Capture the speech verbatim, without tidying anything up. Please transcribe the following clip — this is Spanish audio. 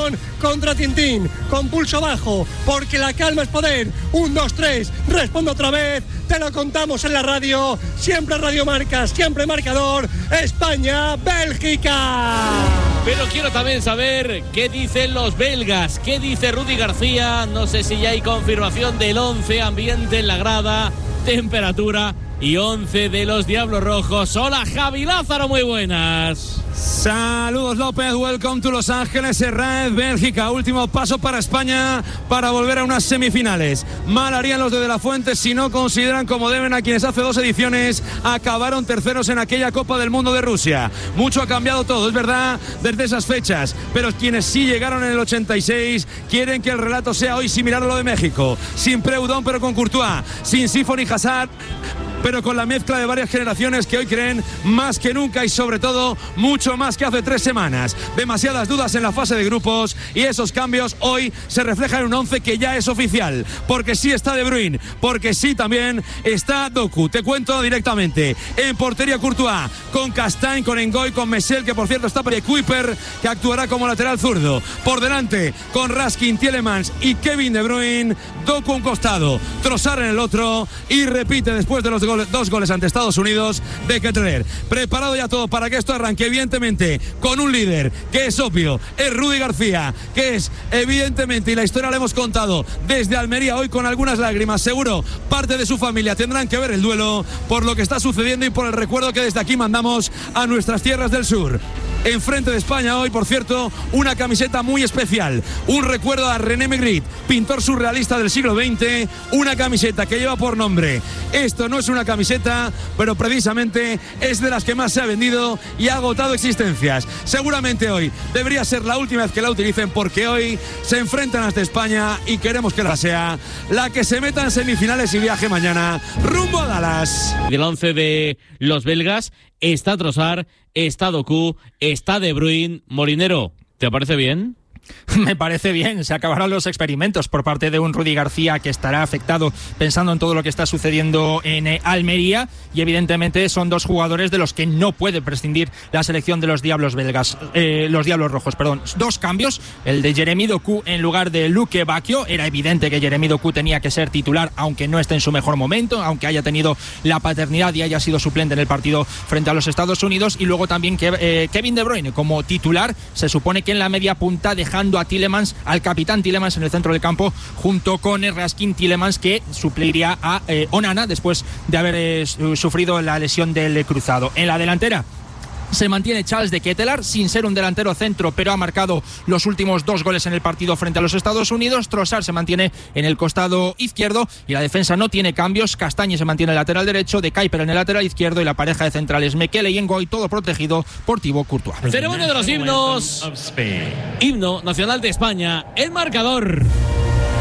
atención, contra Tintín, con pulso bajo, porque la calma es poder. Un, dos, tres, respondo otra vez, te lo contamos en la radio, siempre Radio Marca, siempre marcador, España, Bélgica. Pero quiero también saber qué dicen los belgas, qué dice Rudi García. No sé si ya hay confirmación del once, ambiente en la grada, temperatura y once de los Diablos Rojos. Hola Javi Lázaro, muy buenas. Saludos López, welcome to Los Ángeles, Herráez, Bélgica. Último paso para España para volver a unas semifinales. Mal harían los de De La Fuente si no consideran como deben a quienes hace dos ediciones acabaron terceros en aquella Copa del Mundo de Rusia. Mucho ha cambiado todo, es verdad, desde esas fechas, pero quienes sí llegaron en el ochenta y seis quieren que el relato sea hoy similar a lo de México. Sin Preudón pero con Courtois, sin Sifon y Hazard, pero con la mezcla de varias generaciones que hoy creen más que nunca y sobre todo mucho más que hace tres semanas. Demasiadas dudas en la fase de grupos y esos cambios hoy se reflejan en un once que ya es oficial, porque sí está De Bruyne, porque sí también está Doku. Te cuento directamente. En portería Courtois, con Castagne, con Engoy, con Messel, que por cierto está para Kuiper, que actuará como lateral zurdo. Por delante, con Raskin, Tielemans y Kevin De Bruyne. Doku un costado, Trossard en el otro y repite después de los goles, dos goles ante Estados Unidos de Ketteler. Preparado ya todo para que esto arranque, evidentemente con un líder que es obvio, es Rudi García, que es evidentemente, y la historia la hemos contado desde Almería hoy con algunas lágrimas, seguro parte de su familia tendrán que ver el duelo por lo que está sucediendo y por el recuerdo que desde aquí mandamos a nuestras tierras del sur. Enfrente de España hoy, por cierto, una camiseta muy especial, un recuerdo a René Magritte, pintor surrealista del siglo veinte, una camiseta que lleva por nombre Esto no es una camiseta, pero precisamente es de las que más se ha vendido y ha agotado existencias. Seguramente hoy debería ser la última vez que la utilicen, porque hoy se enfrentan hasta España y queremos que la sea la que se meta en semifinales y viaje mañana rumbo a Dallas. Del once de los belgas está Trossard, está Doku, está De Bruyne. Molinero, ¿te parece bien? Me parece bien, se acabarán los experimentos por parte de un Rudi García que estará afectado pensando en todo lo que está sucediendo en eh, Almería, y evidentemente son dos jugadores de los que no puede prescindir la selección de los Diablos belgas, eh, los Diablos Rojos, perdón. Dos cambios, el de Jeremy Doku en lugar de Luke Bacchio. Era evidente que Jeremy Doku tenía que ser titular, aunque no esté en su mejor momento, aunque haya tenido la paternidad y haya sido suplente en el partido frente a los Estados Unidos. Y luego también que, eh, Kevin De Bruyne como titular, se supone que en la media punta, dejando a Tielemans, al capitán Tielemans en el centro del campo, junto con Raskin Tielemans, que supliría a eh, Onana después de haber eh, sufrido la lesión del cruzado. En la delantera se mantiene Charles de Ketelaere, sin ser un delantero centro, pero ha marcado los últimos dos goles en el partido frente a los Estados Unidos. Trossard se mantiene en el costado izquierdo y la defensa no tiene cambios. Castagne se mantiene en el lateral derecho, De Kuiper en el lateral izquierdo y la pareja de centrales Mekele y Engoy, todo protegido por Thibaut Courtois. Ceremonia de los himnos. Himno nacional de España. El marcador.